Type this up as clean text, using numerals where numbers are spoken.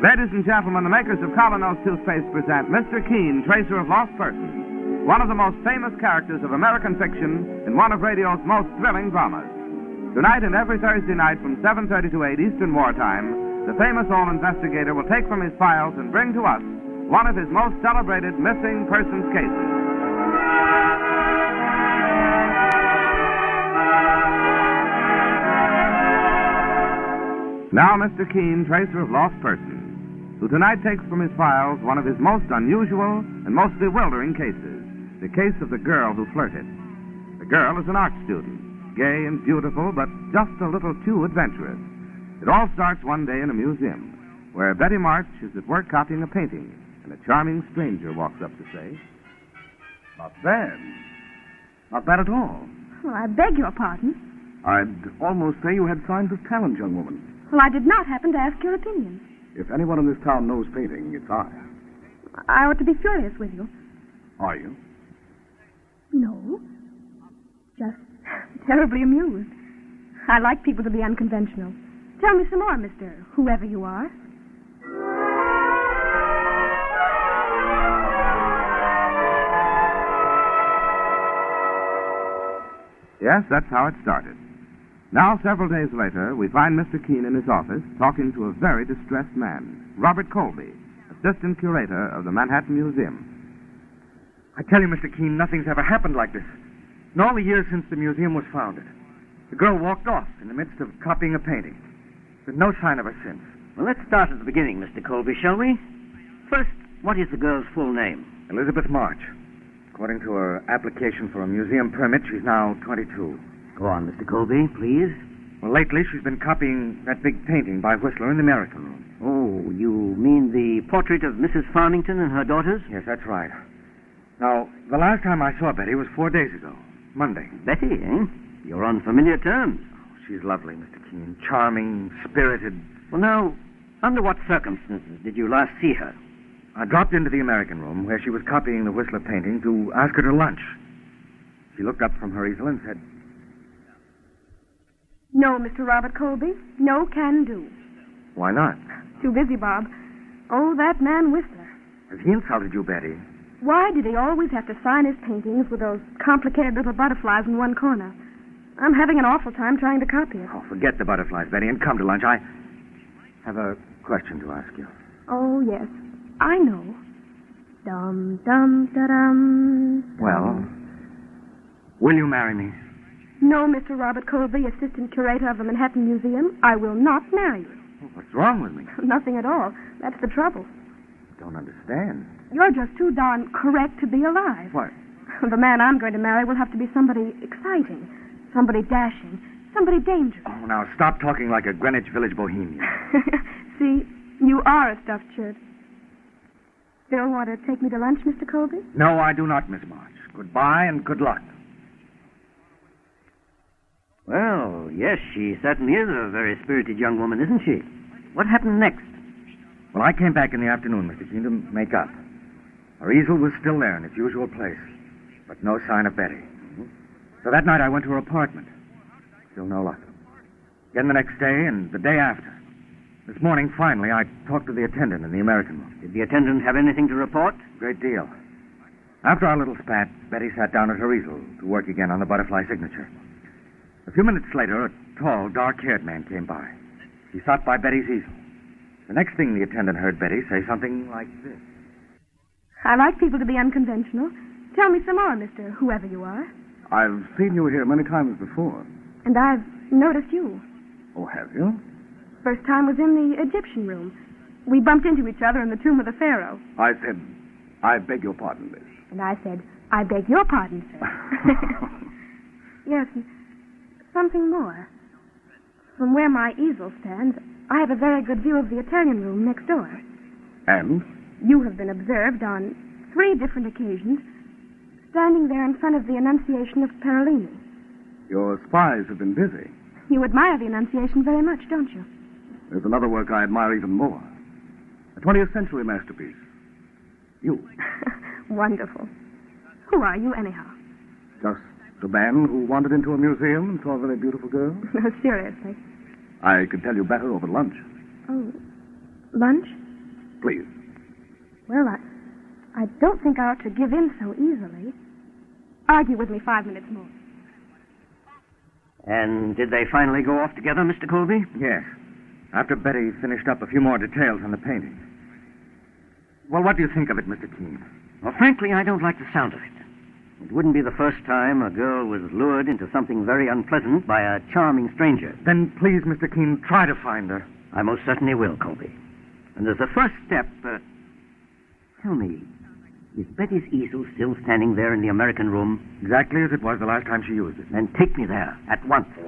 Ladies and gentlemen, the makers of Colonos toothpaste present Mr. Keene, Tracer of Lost Persons, one of the most famous characters of American fiction in one of radio's most thrilling dramas. Tonight and every Thursday night from 7:30 to 8 Eastern Wartime, the famous old investigator will take from his files and bring to us one of his most celebrated missing persons cases. Now, Mr. Keene, Tracer of Lost Persons, who tonight takes from his files one of his most unusual and most bewildering cases, the case of the girl who flirted. The girl is an art student, gay and beautiful, but just a little too adventurous. It all starts one day in a museum, where Betty March is at work copying a painting, and a charming stranger walks up to say, "Not bad. Not bad at all. Well, I beg your pardon. I'd almost say you had signs of talent, young woman. Well, I did not happen to ask your opinion. If anyone in this town knows painting, it's I. I ought to be furious with you. Are you? No. Just terribly amused. I like people to be unconventional. Tell me some more, Mr. Whoever you are. Yes, that's how it started. Now, several days later, we find Mr. Keene in his office talking to a very distressed man, Robert Colby, assistant curator of the Manhattan Museum. I tell you, Mr. Keene, nothing's ever happened like this. In all the years since the museum was founded. The girl walked off in the midst of copying a painting. There's no sign of her since. Well, let's start at the beginning, Mr. Colby, shall we? First, what is the girl's full name? Elizabeth March. According to her application for a museum permit, she's now 22. Go on, Mr. Colby, please. Well, lately she's been copying that big painting by Whistler in the American Room. Oh, you mean the portrait of Mrs. Farmington and her daughters? Yes, that's right. Now, the last time I saw Betty was 4 days ago, Monday. Betty, eh? You're on familiar terms. Oh, she's lovely, Mr. Keene. Charming, spirited. Well, now, under what circumstances did you last see her? I dropped into the American Room where she was copying the Whistler painting to ask her to lunch. She looked up from her easel and said, No, Mr. Robert Colby. No can do. "Why not? Too busy, Bob. Oh, that man Whistler. Has he insulted you, Betty?" Why did he always have to sign his paintings with those complicated little butterflies in one corner? I'm having an awful time trying to copy it. Oh, forget the butterflies, Betty, and come to lunch. I have a question to ask you. Oh, yes. I know. Dum-dum-da-dum. Well, will you marry me? No, Mr. Robert Colby, assistant curator of the Manhattan Museum. I will not marry you. Oh, what's wrong with me? Nothing at all. That's the trouble. Don't understand. You're just too darn correct to be alive. What? The man I'm going to marry will have to be somebody exciting, somebody dashing, somebody dangerous. Oh, now stop talking like a Greenwich Village bohemian. See, you are a stuffed shirt. Still want to take me to lunch, Mr. Colby? No, I do not, Miss March. Goodbye and good luck. Well, yes, she certainly is a very spirited young woman, isn't she? What happened next? Well, I came back in the afternoon, Mr. Keene, to make up. Her easel was still there in its usual place, but no sign of Betty. So that night I went to her apartment. Still no luck. Again the next day and the day after. This morning, finally, I talked to the attendant in the American Room. Did the attendant have anything to report? Great deal. After our little spat, Betty sat down at her easel to work again on the butterfly signature. A few minutes later, a tall, dark-haired man came by. He sat by Betty's easel. The next thing the attendant heard Betty say something like this. I like people to be unconventional. Tell me some more, Mr. Whoever you are. I've seen you here many times before. And I've noticed you. Oh, have you? First time was in the Egyptian room. We bumped into each other in the tomb of the Pharaoh. I said, "I beg your pardon, miss." And I said, "I beg your pardon, sir." Yes, and something more. From where my easel stands, I have a very good view of the Italian room next door. And? You have been observed on 3 different occasions standing there in front of the Annunciation of Perolini. Your spies have been busy. You admire the Annunciation very much, don't you? There's another work I admire even more. A 20th century masterpiece. You. Wonderful. Who are you, anyhow? Just a man who wandered into a museum and saw a very beautiful girl. No, seriously. I could tell you better over lunch. Oh, lunch? Please. Well, I don't think I ought to give in so easily. Argue with me 5 minutes more. And did they finally go off together, Mr. Colby? Yes. After Betty finished up a few more details on the painting. Well, what do you think of it, Mr. Keene? Well, frankly, I don't like the sound of it. It wouldn't be the first time a girl was lured into something very unpleasant by a charming stranger. Then please, Mr. Keene, try to find her. I most certainly will, Colby. And as a first step, tell me, is Betty's easel still standing there in the American room? Exactly as it was the last time she used it. Then take me there at once.